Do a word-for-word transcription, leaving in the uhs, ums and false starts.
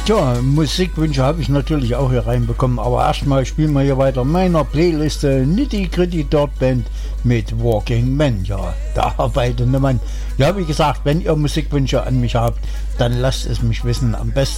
Ja, Musikwünsche habe ich natürlich auch hier reinbekommen, aber erstmal spielen wir hier weiter meiner Playliste Nitty Gritty Dirt Band mit Walking Man. Ja, der arbeitende Mann. Ja, wie gesagt, wenn ihr Musikwünsche an mich habt, dann lasst es mich wissen. Am besten